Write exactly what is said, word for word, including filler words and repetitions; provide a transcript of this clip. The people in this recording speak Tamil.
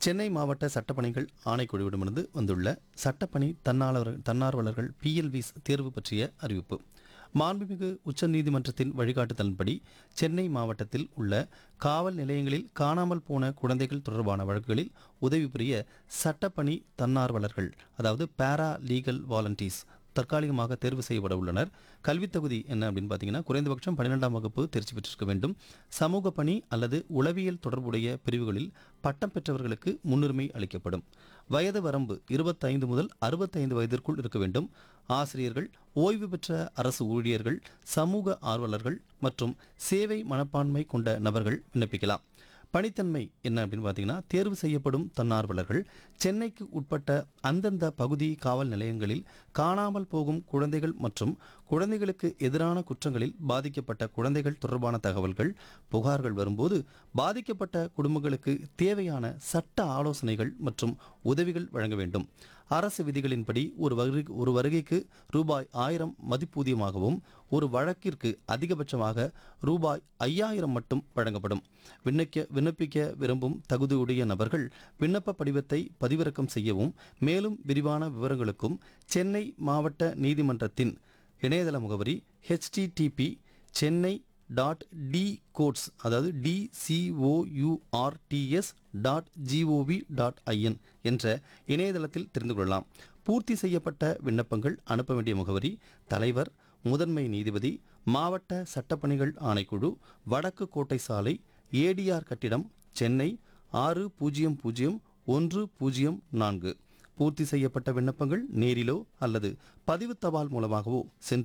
சென்னை மாவட்ட சட்டப்பணிகள் ஆணைக்குழுவிடமிருந்து வந்துள்ள சட்டப்பணி தன்னாளர் தன்னார்வலர்கள் பிஎல்விஸ் தேர்வு பற்றிய அறிவிப்பு. மாண்புமிகு உச்சநீதிமன்றத்தின் வழிகாட்டுதலின்படி சென்னை மாவட்டத்தில் உள்ள காவல் நிலையங்களில் காணாமல் போன குழந்தைகள் தொடர்பான வழக்குகளில் உதவி புரிய சட்டப்பணி தன்னார்வலர்கள், அதாவது பேரா லீகல் வாலண்டியர்ஸ் தற்காலிகமாக தேர்வு செய்யப்பட உள்ளனர். கல்வித் தகுதி என்ன அப்படின்னு பார்த்தீங்கன்னா, குறைந்தபட்சம் பன்னிரெண்டாம் வகுப்பு தேர்ச்சி பெற்றிருக்க வேண்டும். சமூக பணி அல்லது உளவியல் தொடர்புடைய பிரிவுகளில் பட்டம் பெற்றவர்களுக்கு முன்னுரிமை அளிக்கப்படும். வயது வரம்பு இருபத்தைந்து முதல் அறுபத்தைந்து வயதிற்குள் இருக்க வேண்டும். ஆசிரியர்கள், ஓய்வு பெற்ற அரசு ஊழியர்கள், சமூக ஆர்வலர்கள் மற்றும் சேவை மனப்பான்மை கொண்ட நபர்கள் விண்ணப்பிக்கலாம். பணித்தன்மை என்ன அப்படின்னு பார்த்தீங்கன்னா, தேர்வு செய்யப்படும் தன்னார்வலர்கள் சென்னைக்கு உட்பட்ட அந்தந்த பகுதி காவல் நிலையங்களில் காணாமல் போகும் குழந்தைகள் மற்றும் குழந்தைகளுக்கு எதிரான குற்றங்களில் பாதிக்கப்பட்ட குழந்தைகள் தொடர்பான தகவல்கள், புகார்கள் வரும்போது பாதிக்கப்பட்ட குடும்பங்களுக்கு தேவையான சட்ட ஆலோசனைகள் மற்றும் உதவிகள் வழங்க வேண்டும். அரசு விதிகளின்படி ஒரு வருகை ஒரு வருகைக்கு ரூபாய் ஆயிரம் மதிப்பூதியமாகவும் ஒரு வழக்கிற்கு அதிகபட்சமாக ரூபாய் ஐயாயிரம் மட்டும் வழங்கப்படும். விண்ணப்பிக்க விண்ணப்பிக்க விரும்பும் தகுதியுடைய நபர்கள் விண்ணப்ப படிவத்தை பதிவிறக்கம் செய்யவும், மேலும் விரிவான விவரங்களுக்கும் சென்னை மாவட்ட நீதிமன்றத்தின் இணையதள முகவரி HTTP Chennai dot D quotes அதாவது டிசிஓயூஆர்டிஎஸ் டாட் ஜிஓவி டாட் ஐஎன் என்ற இணையதளத்தில் தெரிந்து கொள்ளலாம். பூர்த்தி செய்யப்பட்ட விண்ணப்பங்கள் அனுப்ப வேண்டிய முகவரி: தலைவர், முதன்மை நீதிபதி, மாவட்ட சட்டப்பணிகள் ஆணைக்குழு, வடக்கு கோட்டை சாலை, ஏடிஆர் கட்டிடம், சென்னை ஆறு பூஜ்ஜியம் பூஜ்ஜியம் ஒன்று பூஜ்ஜியம் நான்கு. பூர்த்தி செய்யப்பட்ட விண்ணப்பங்கள் நேரிலோ அல்லது பதிவு தபால் மூலமாகவோ சென்று